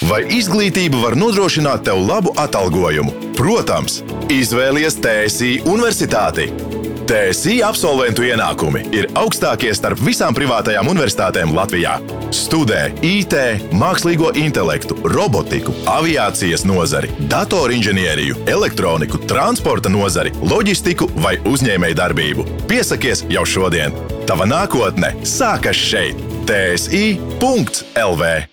Vai izglītība var nodrošināt tev labu atalgojumu? Protams, izvēlies TSI Universitāti. TSI absolventu ienākumi ir augstākie starp visām privātajām universitātēm Latvijā. Studē IT, mākslīgo intelektu, robotiku, aviācijas nozari, datorinženieriju, elektroniku, transporta nozari, loģistiku vai uzņēmējdarbību. Piesakies jau šodien! Tava nākotne sākas šeit! TSI.LV